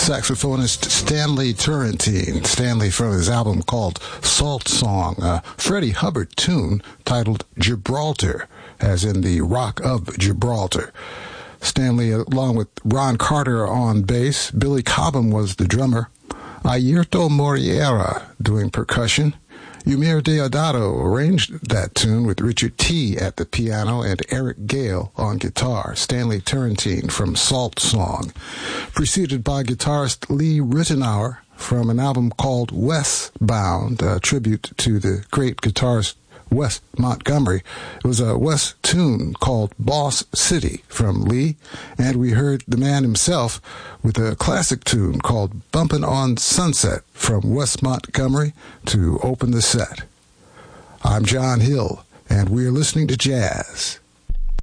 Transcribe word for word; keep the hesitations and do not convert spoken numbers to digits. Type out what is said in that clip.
saxophonist Stanley Turrentine. Stanley from his album called Salt Song, a Freddie Hubbard tune titled Gibraltar, as in the Rock of Gibraltar. Stanley, along with Ron Carter on bass, Billy Cobham was the drummer, Airto Moreira doing percussion. Eumir Deodato arranged that tune with Richard T. at the piano and Eric Gale on guitar. Stanley Turrentine from Salt Song, preceded by guitarist Lee Ritenour from an album called Westbound, a tribute to the great guitarist Wes Montgomery. It was a Wes tune called Boss City from Lee, and we heard the man himself with a classic tune called Bumpin' on Sunset from Wes Montgomery to open the set. I'm John Hill, and we're listening to jazz.